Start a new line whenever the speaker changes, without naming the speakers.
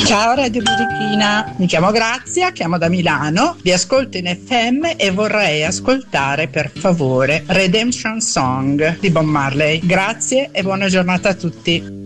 Ciao Radio Birichina, mi chiamo Grazia, chiamo da Milano, vi ascolto in FM e vorrei ascoltare per favore Redemption Song di Bob Marley. Grazie e buona giornata a tutti.